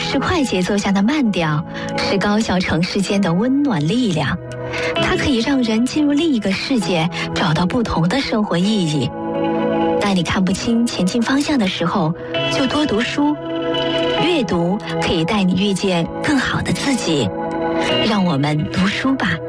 是快节奏下的慢调，是高效城市间的温暖力量。它可以让人进入另一个世界，找到不同的生活意义。当你看不清前进方向的时候，就多读书。阅读可以带你遇见更好的自己。让我们读书吧。